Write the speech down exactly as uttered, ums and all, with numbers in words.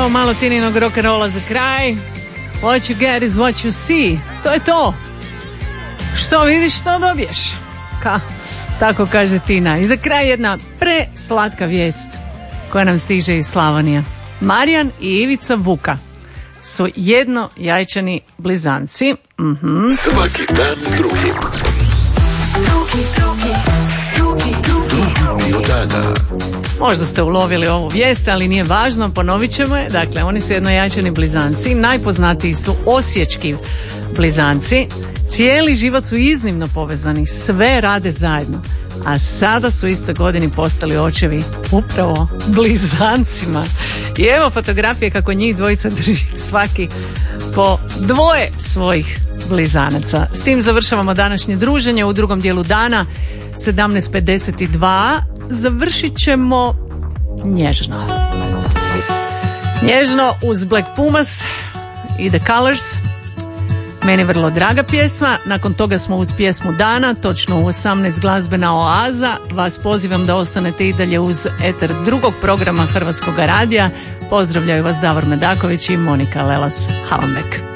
Evo malo Tininog rock'n'rolla za kraj. What you get is what you see. To je to. Što vidiš, što dobiješ. Ka? Tako kaže Tina. I za kraj jedna preslatka vijest koja nam stiže iz Slavonije. Marijan i Ivica Vuka su jednojajčani blizanci. Mhm. Svaki dan s drugim. Drugi, drugi, drugi, drugi, drugi od dana. Možda ste ulovili ovu vijest, ali nije važno, ponovit ćemo je. Dakle, oni su jednojajčani blizanci, najpoznatiji su osječki blizanci. Cijeli život su iznimno povezani, sve rade zajedno. A sada su iste godini postali očevi upravo blizancima. I evo fotografije kako njih dvojica drži svaki po dvoje svojih blizanaca. S tim završavamo današnje druženje. U drugom dijelu dana sedamnaest pedeset dva završit ćemo nježno. Nježno uz Black Pumas i The Colors. Meni vrlo draga pjesma. Nakon toga smo uz pjesmu dana, točno u osamnaest glazbena oaza. Vas pozivam da ostanete i dalje uz eter drugog programa Hrvatskog radija. Pozdravljaju vas Davor Medaković i Monika Lelas Halambek.